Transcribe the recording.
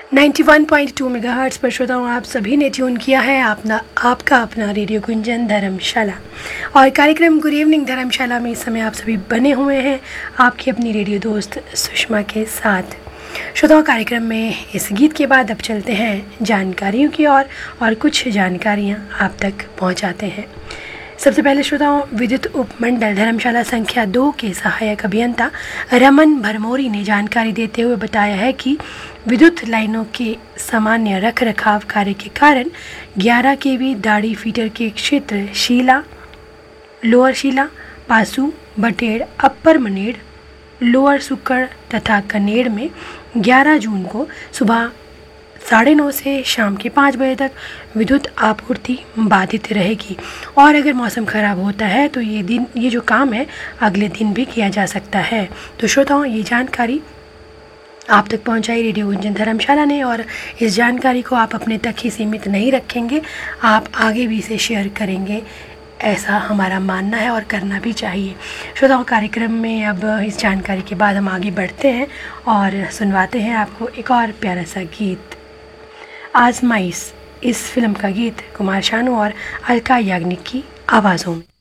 91.2 megahertz पर श्रोताओं आप सभी ने ट्यून किया है आपका अपना रेडियो गुंजन धर्मशाला और कार्यक्रम गुड इवनिंग धर्मशाला में इस समय आप सभी बने हुए हैं आपकी अपनी रेडियो दोस्त सुषमा के साथ। श्रोताओं कार्यक्रम में इस गीत के बाद अब चलते हैं जानकारियों की और कुछ जानकारियां आप तक पहुंचाते हैं। सबसे पहले श्रोताओं, विद्युत उपमंडल धर्मशाला संख्या 2 के सहायक अभियंता रमन भरमोरी ने जानकारी देते हुए बताया है कि विद्युत लाइनों के सामान्य रख रखाव कार्य के कारण 11 केवी दाढ़ी फीटर के क्षेत्र Sheila, lower Sheila, Pasu, बटेड़, upper Maned, lower सुक्कड़ तथा कनेड़ में 11 जून को सुबह 9:30 से शाम के 5 बजे तक विद्युत आपूर्ति बाधित रहेगी और अगर मौसम ख़राब होता है तो ये जो काम है अगले दिन भी किया जा सकता है। तो श्रोताओं, ये जानकारी आप तक पहुंचाई रेडियो गुंजन धर्मशाला ने और इस जानकारी को आप अपने तक ही सीमित नहीं रखेंगे, आप आगे भी इसे शेयर करेंगे, ऐसा हमारा मानना है और करना भी चाहिए। श्रोताओं, कार्यक्रम में अब इस जानकारी के बाद हम आगे बढ़ते हैं और सुनवाते हैं आपको एक और प्यारा सा गीत। आजमाइश इस फिल्म का गीत कुमार शानू और अलका याग्निक की आवाज़ों में।